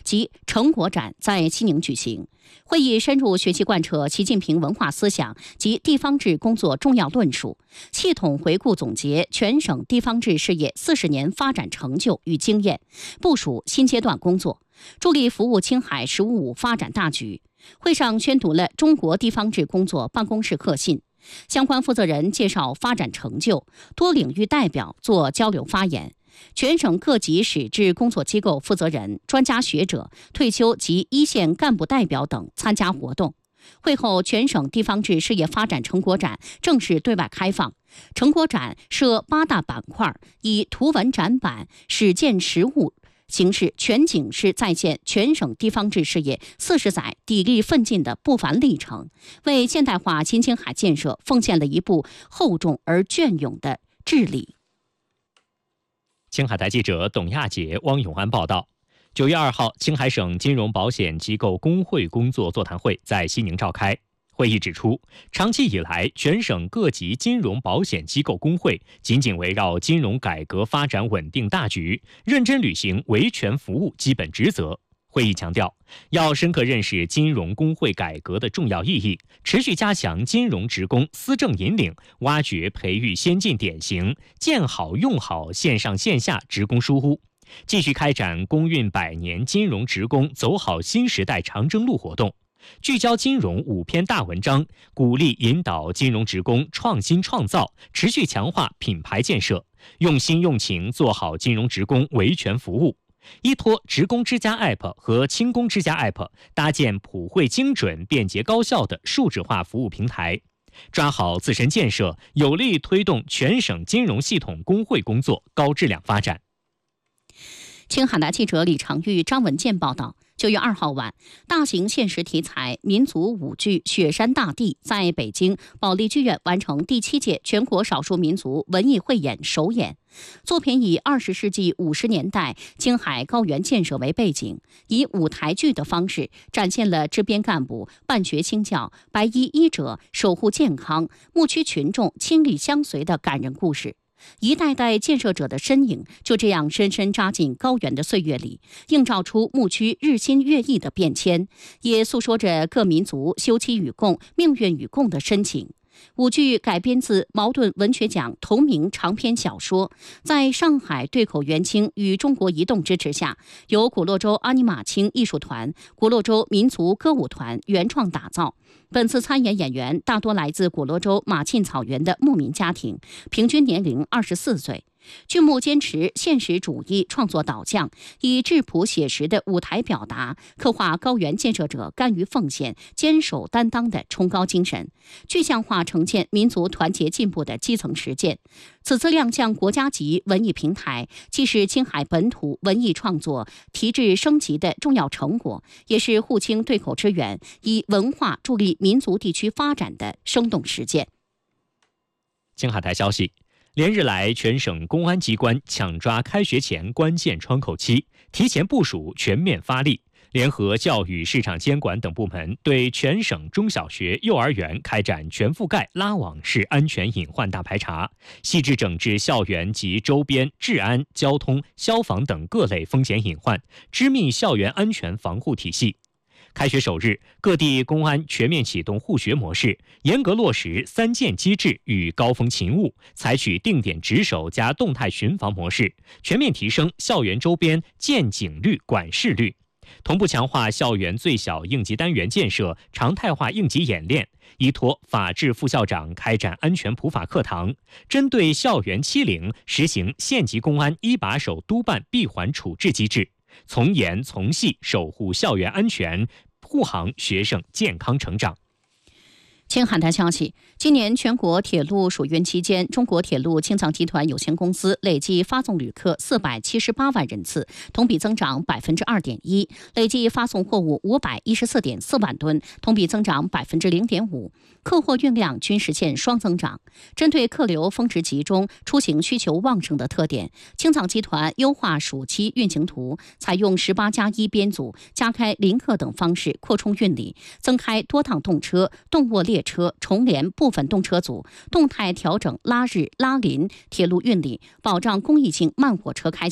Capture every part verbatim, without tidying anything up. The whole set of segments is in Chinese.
及成果展在西宁举行。会议深入学习贯彻习近平文化思想及地方制工作重要论述，系统回顾总结全省地方制事业四十年发展成就与经验，部署新阶段工作，助力服务青海“十五五”发展大局。会上宣读了中国地方制工作办公室贺信，相关负责人介绍发展成就，多领域代表做交流发言。全省各级市制工作机构负责人、专家学者、退休及一线干部代表等参加活动。会后，全省地方制事业发展成果展正式对外开放。成果展设八大板块，以图文展板、实践实物形式全景式再现全省地方制事业四十载砥砺奋进的不凡历程，为现代化新青海建设奉献了一部厚重而隽永的治理。 青海台记者董亚杰、汪永安报道。九月二号，青海省金融保险机构工会工作座谈会在西宁召开。会议指出，长期以来，全省各级金融保险机构工会紧紧围绕金融改革发展稳定大局，认真履行维权服务基本职责。会议强调，要深刻认识金融工会改革的重要意义，持续加强金融职工思政引领，挖掘培育先进典型，建好用好线上线下职工疏忽，继续开展工运百年金融职工走好新时代长征路活动，聚焦金融五篇大文章，鼓励引导金融职工创新创造，持续强化品牌建设，用心用情做好金融职工维权服务。依托职工之家 App 和轻工之家 App， 搭建普惠精准、便捷高效的数字化服务平台，抓好自身建设，有力推动全省金融系统工会工作高质量发展。 青海台记者李长玉、张文健报道。九月二号晚，大型现实题材民族舞剧《雪山大地》在北京保利剧院完成第七届全国少数民族文艺汇演首演。作品以二十世纪五十年代青海高原建设为背景，以舞台剧的方式展现了支边干部办学兴教、白衣医者守护健康、牧区群众倾力相随的感人故事。一代代建设者的身影就这样深深扎进高原的岁月里，映照出牧区日新月异的变迁，也诉说着各民族休戚与共、命运与共的深情。舞剧改编自茅盾文学奖同名长篇小说，在上海对口元青与中国移动支持下，由古洛州阿尼玛卿艺术团、古洛州民族歌舞团原创打造。本次参演演员大多来自古洛州马沁草原的牧民家庭，平均年龄二十四岁。剧目坚持现实主义创作导向，以质朴写实的舞台表达，刻画高原建设者甘于奉献、坚守担当的崇高精神，具象化呈现民族团结进步的基层实践。此次亮相国家级文艺平台，既是青海本土文艺创作提质升级的重要成果，也是沪青对口支援，以文化助力民族地区发展的生动实践。 青海台消息，连日来，全省公安机关抢抓开学前关键窗口期，提前部署，全面发力，联合教育市场监管等部门，对全省中小学、幼儿园开展全覆盖拉网式安全隐患大排查，细致整治校园及周边治安、交通、消防等各类风险隐患，织密校园安全防护体系。开学首日，各地公安全面启动护学模式，严格落实三件机制与高风勤务，采取定点值守加动态巡防模式，全面提升校园周边见警率、管事率，同步强化校园最小应急单元建设，常态化应急演练，依托法制副校长开展安全普法课堂，针对校园欺凌实行县级公安一把手督办闭环处置机制，从严从细守护校园安全，护航学生健康成长。 青海台消息，今年全国铁路暑运期间，中国铁路青藏集团有限公司累计发送旅客四百七十八万人次，同比增长百分之二点一；累计发送货物五百一十四点四万吨，同比增长百分之零点五，客货运量均实现双增长。针对客流峰值集中、出行需求旺盛的特点，青藏集团优化暑期运行图，采用十八加一编组、加开临客等方式扩充运力，增开多趟动车、动卧列车重联部分动车组，动态调整拉日拉临铁路运力，保障公益性慢火车开行。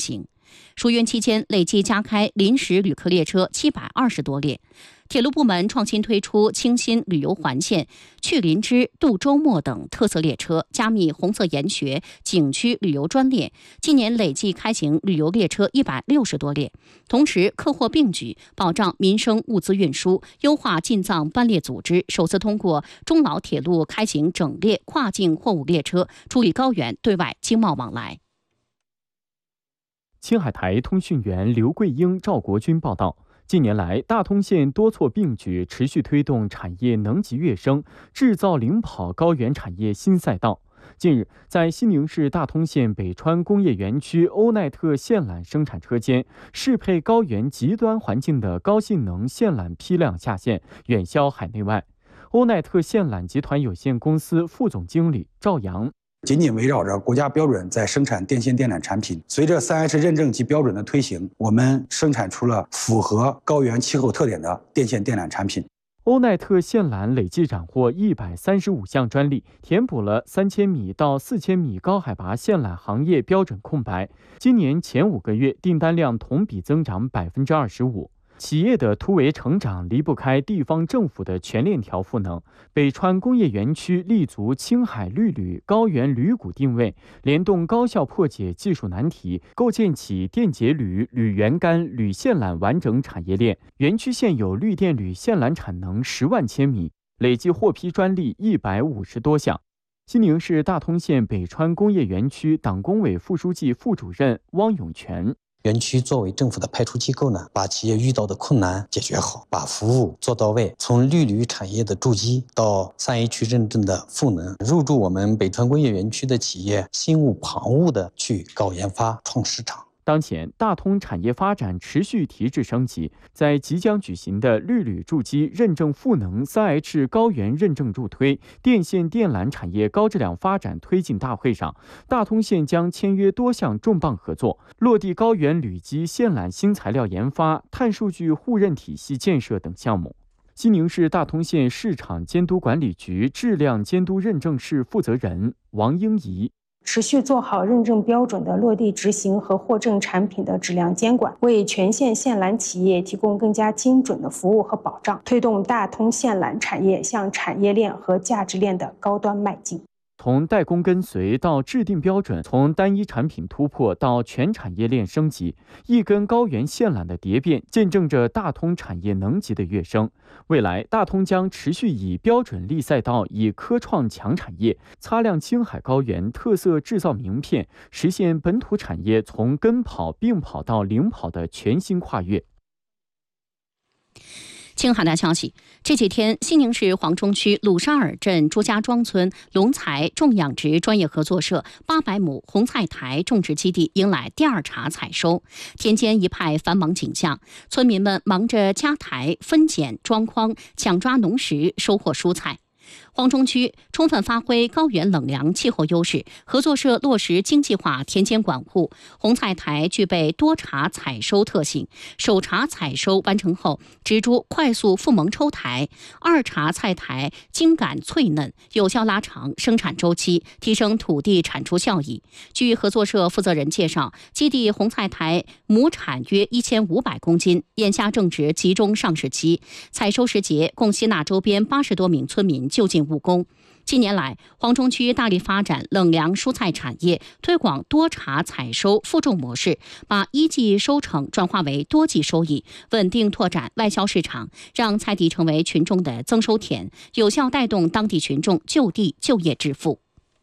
疏运期间累计加开临时旅客列车七百二十多列。铁路部门创新推出清新旅游环线、去林芝、渡周末等特色列车，加密红色研学景区旅游专列。今年累计开行旅游列车一百六十多列。同时，客货并举，保障民生物资运输，优化进藏班列组织，首次通过中老铁路开行整列跨境货物列车，处理高原对外经贸往来。 青海台通讯员刘桂英、赵国军报道。近年来，大通县多措并举，持续推动产业能级跃升，制造领跑高原产业新赛道。近日，在西宁市大通县北川工业园区欧奈特线缆生产车间，适配高原极端环境的高性能线缆批量下线，远销海内外。欧奈特线缆集团有限公司副总经理赵阳。 紧紧围绕着国家标准在生产电线电缆产品。随着 三 H 认证及标准的推行，我们生产出了符合高原气候特点的电线电缆产品。 欧奈特线缆累计斩获一百三十五项专利，填补了三千米到四千米高海拔线缆行业标准空白。今年前五个月订单量同比增长百分之二十五。企业的突围成长离不开地方政府的全链条赋能。北川工业园区立足青海绿铝高原铝钴定位，联动高效破解技术难题，构建起电解铝、铝原干、铝线缆完整产业链。园区现有绿电铝线缆产能十万千米，累计获批专利一百五十多项。西宁市大通县北川工业园区党工委副书记、副主任汪永全。 园区作为政府的派出机构呢，把企业遇到的困难解决好，把服务做到位，从绿铝产业的筑基到 三 H 认证的赋能，入驻我们北川工业园区的企业心无旁骛的去搞研发、创市场。 当前，大通产业发展持续提质升级，在即将举行的绿铝筑基认证赋能 三 H 高原认证助推电线电缆产业高质量发展推进大会上，大通县将签约多项重磅合作，落地高原铝基线缆新材料研发、碳数据互认体系建设等项目。西宁市大通县市场监督管理局质量监督认证室负责人王英怡。 持续做好认证标准的落地执行和获证产品的质量监管，为全县线缆企业提供更加精准的服务和保障，推动大通线缆产业向产业链和价值链的高端迈进。 从代工跟随到制定标准，从单一产品突破到全产业链升级，一根高原线缆的蝶变，见证着大通产业能级的跃升。未来，大通将持续以标准立赛道，以科创强产业，擦亮青海高原特色制造名片，实现本土产业从跟跑、并跑到领跑的全新跨越。 青海的消息，这几天，西宁市黄忠区鲁沙尔镇朱家庄村龙才种养殖专业合作社八百亩红菜台种植基地迎来第二茬采收，田间一派繁忙景象，村民们忙着夹台、分拣、装筐，抢抓农时，收获蔬菜。黄忠区充分发挥高原冷凉气候优势，合作社落实经济化田间管护，红菜台具备多茬采收特性。首茬采收完成后，植株快速复萌抽台；二茬菜台茎秆脆嫩，有效拉长生产周期，提升土地产出效益。据合作社负责人介绍，基地红菜台亩产约一千五百公斤，眼下正值集中上市期，采收时节共吸纳周边八十多名村民就近务工。近年来，黄忠区大力发展冷粮蔬菜产业，推广多茬采收负种模式，把一季收成转化为多季收益，稳定拓展外销市场，让菜地成为群众的增收田，有效带动当地群众就地就业致富。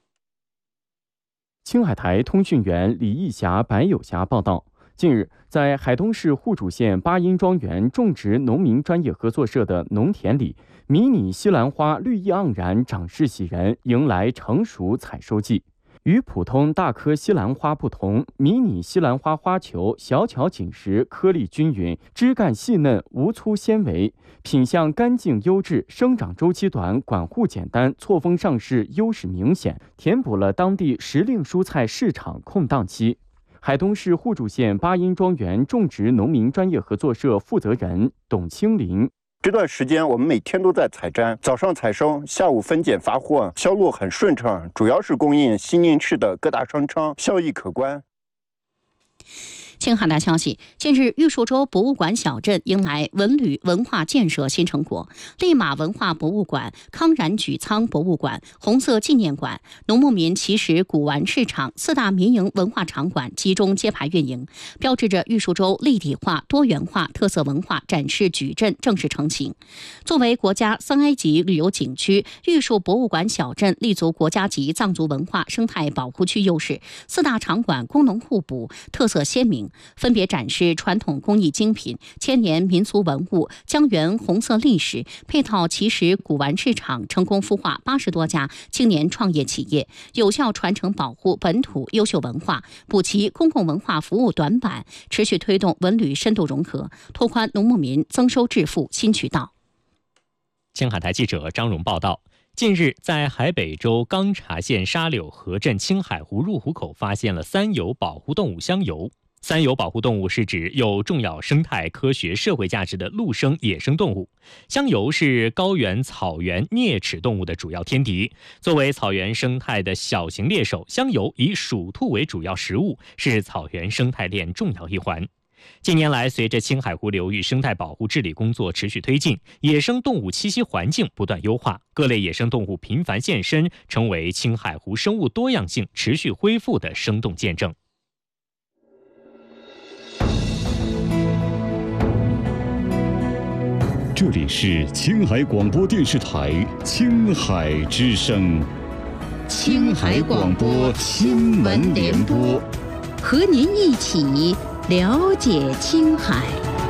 青海台通讯员李义霞、白有霞报道。近日，在海东市互主县巴音庄园种植农民专业合作社的农田里，迷你西兰花绿意盎然，长势喜人，迎来成熟采收季。与普通大颗西兰花不同，迷你西兰花花球小巧紧实，颗粒均匀，枝干细嫩，无粗纤维，品相干净优质，生长周期短，管护简单，错峰上市优势明显，填补了当地时令蔬菜市场空档期。海东市互主县巴音庄园种植农民专业合作社负责人董清林。 这段时间我们每天都在采摘，早上采收，下午分拣发货，销路很顺畅，主要是供应西宁市的各大商场，效益可观。 青海大消息，近日玉树州博物馆小镇迎来文旅文化建设新成果，利马文化博物馆、康然举仓博物馆、红色纪念馆、农牧民奇石古玩市场四大民营文化场馆集中揭牌运营，标志着玉树州立体化、多元化特色文化展示矩阵正式成型。作为国家三 A 级旅游景区，玉树博物馆小镇立足国家级藏族文化生态保护区优势，四大场馆功能互补，特色鲜明，分别展示传统工艺精品、千年民俗文物、江源红色历史，配套奇石古玩市场，成功孵化八十多家青年创业企业，有效传承保护本土优秀文化，补齐公共文化服务短板，持续推动文旅深度融合，拓宽农牧民增收致富新渠道。 青海台记者张荣报道。近日，在海北州钢察县沙柳河镇青海湖入湖口发现了三有保护动物香油。三有保护动物是指有重要生态、科学、社会价值的陆生野生动物。香油是高原草原啮齿动物的主要天敌。作为草原生态的小型猎手，香油以鼠兔为主要食物，是草原生态链重要一环。近年来，随着青海湖流域生态保护治理工作持续推进，野生动物栖息环境不断优化，各类野生动物频繁现身，成为青海湖生物多样性持续恢复的生动见证。 这里是青海广播电视台青海之声，青海广播新闻联播， 和您一起了解青海。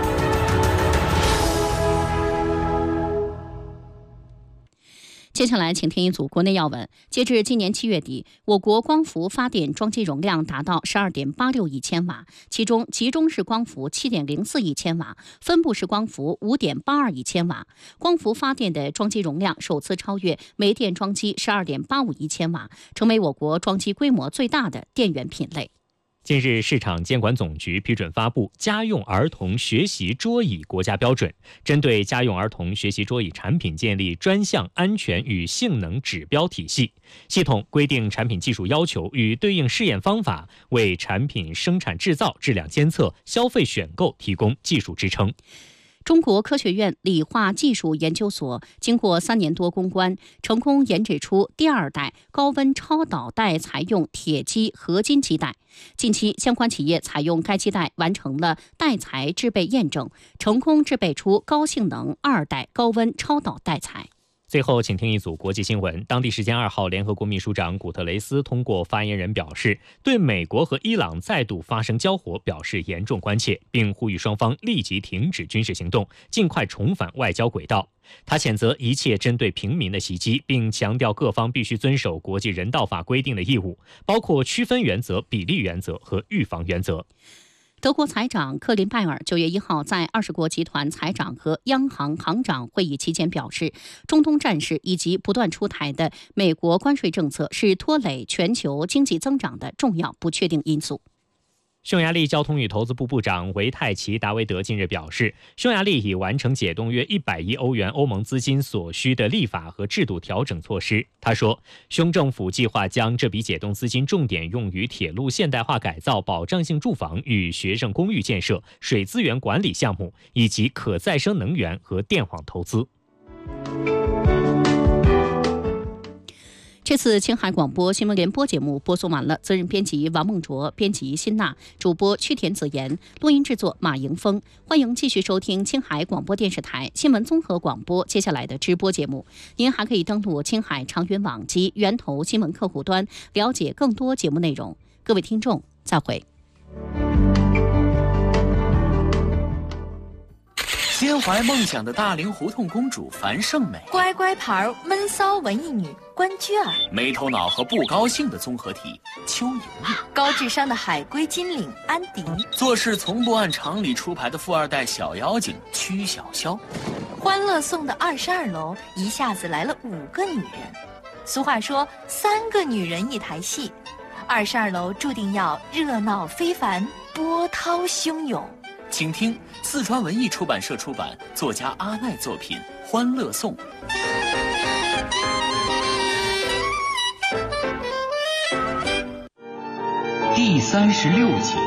接下来请听一组国内要闻。截至今年七月底，我国光伏发电装机容量达到 十二点八六亿千瓦，其中集中式光伏 七点零四亿千瓦，分布式光伏 五点八二亿千瓦。光伏发电的装机容量首次超越煤电装机 十二点八五亿千瓦，成为我国装机规模最大的电源品类。 近日，市场监管总局批准发布家用儿童学习桌椅国家标准，针对家用儿童学习桌椅产品建立专项安全与性能指标体系，系统规定产品技术要求与对应试验方法，为产品生产制造、质量监测、消费选购提供技术支撑。 中国科学院理化技术研究所经过三年多攻关，成功研制出第二代高温超导带采用铁基合金基带。近期，相关企业采用该基带完成了带材制备验证，成功制备出高性能二代高温超导带材。 最后，请听一组国际新闻。当地时间二号，联合国秘书长古特雷斯通过发言人表示，对美国和伊朗再度发生交火表示严重关切，并呼吁双方立即停止军事行动，尽快重返外交轨道。他谴责一切针对平民的袭击，并强调各方必须遵守国际人道法规定的义务，包括区分原则、比例原则和预防原则。 德国财长克林拜尔九月一号在二十国集团财长和央行行长会议期间表示，中东战事以及不断出台的美国关税政策是拖累全球经济增长的重要不确定因素。 匈牙利交通与投资部部长维泰奇·达维德近日表示，匈牙利已完成解冻约一百亿欧元欧盟资金所需的立法和制度调整措施。他说，匈政府计划将这笔解冻资金重点用于铁路现代化改造、保障性住房与学生公寓建设、水资源管理项目，以及可再生能源和电网投资。 这次青海广播新闻联播节目播送完了，责任编辑王梦卓，编辑辛娜，主播曲田子言，录音制作马迎峰。欢迎继续收听青海广播电视台新闻综合广播接下来的直播节目。您还可以登录青海长云网及源头新闻客户端，了解更多节目内容。各位听众，再会。 心怀梦想的大龄胡同公主樊胜美， 乖乖牌闷骚文艺女关雎尔， 没头脑和不高兴的综合体邱莹莹， 高智商的海归金领安迪， 做事从不按常理出牌的富二代小妖精曲小潇。 欢乐颂的二十二楼一下子来了五个女人，俗话说三个女人一台戏，二十二楼注定要热闹非凡，波涛汹涌。 请听四川文艺出版社出版，作家阿奈作品《欢乐颂》 第三十六集。